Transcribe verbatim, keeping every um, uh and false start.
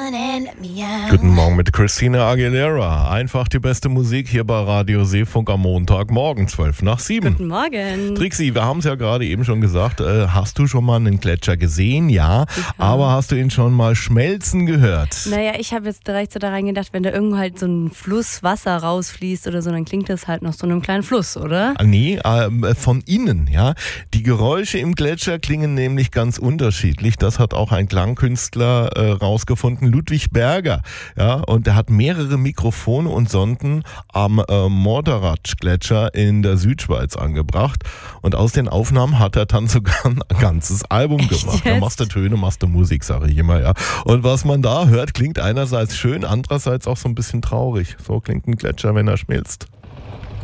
Guten Morgen mit Christina Aguilera. Einfach die beste Musik hier bei Radio Seefunk am Montagmorgen, zwölf nach sieben. Guten Morgen. Trixi, wir haben es ja gerade eben schon gesagt. Äh, hast du schon mal einen Gletscher gesehen? Ja. Aber hast du ihn schon mal schmelzen gehört? Naja, ich habe jetzt direkt so da reingedacht, wenn da irgendwo halt so ein Fluss Wasser rausfließt oder so, dann klingt das halt nach so einem kleinen Fluss, oder? Ah, nee, äh, von innen, ja. Die Geräusche im Gletscher klingen nämlich ganz unterschiedlich. Das hat auch ein Klangkünstler äh, rausgefunden, Ludwig Berger. Ja, und der hat mehrere Mikrofone und Sonden am äh, Morteratsch-Gletscher in der Südschweiz angebracht. Und aus den Aufnahmen hat er dann sogar ein ganzes Album Echt gemacht. jetzt? Ja, machst du Töne, machst du Musik, sage ich immer, ja. Und was man da hört, klingt einerseits schön, andererseits auch so ein bisschen traurig. So klingt ein Gletscher, wenn er schmilzt.